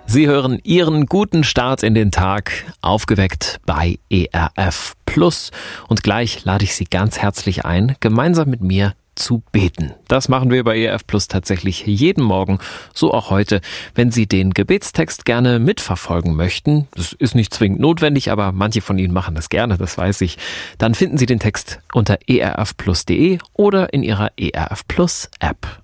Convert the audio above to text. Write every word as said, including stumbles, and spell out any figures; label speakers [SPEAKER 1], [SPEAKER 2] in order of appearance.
[SPEAKER 1] Sie hören Ihren guten Start in den Tag, aufgeweckt bei E R F Plus. Und gleich lade ich Sie ganz herzlich ein, gemeinsam mit mir zu beten. Das machen wir bei E R F Plus tatsächlich jeden Morgen, so auch heute. Wenn Sie den Gebetstext gerne mitverfolgen möchten, das ist nicht zwingend notwendig, aber manche von Ihnen machen das gerne, das weiß ich, dann finden Sie den Text unter e r f plus punkt d e oder in Ihrer E R F Plus App.